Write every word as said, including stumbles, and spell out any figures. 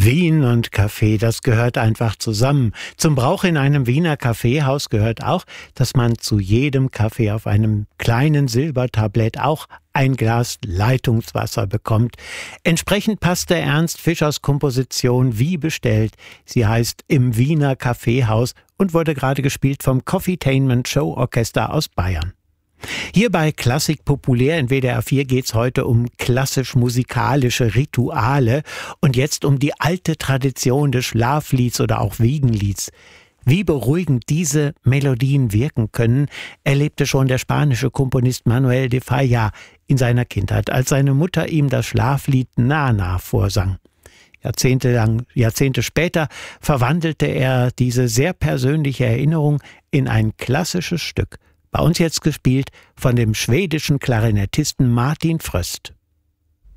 Wien und Kaffee, das gehört einfach zusammen. Zum Brauch in einem Wiener Kaffeehaus gehört auch, dass man zu jedem Kaffee auf einem kleinen Silbertablett auch ein Glas Leitungswasser bekommt. Entsprechend passt der Ernst Fischers Komposition wie bestellt. Sie heißt Im Wiener Kaffeehaus und wurde gerade gespielt vom Coffeetainment Show Orchester aus Bayern. Hier bei Klassik populär in W D R vier geht's heute um klassisch-musikalische Rituale und jetzt um die alte Tradition des Schlaflieds oder auch Wiegenlieds. Wie beruhigend diese Melodien wirken können, erlebte schon der spanische Komponist Manuel de Falla in seiner Kindheit, als seine Mutter ihm das Schlaflied Nana vorsang. Jahrzehntelang, Jahrzehnte später verwandelte er diese sehr persönliche Erinnerung in ein klassisches Stück. Bei uns jetzt gespielt von dem schwedischen Klarinettisten Martin Fröst.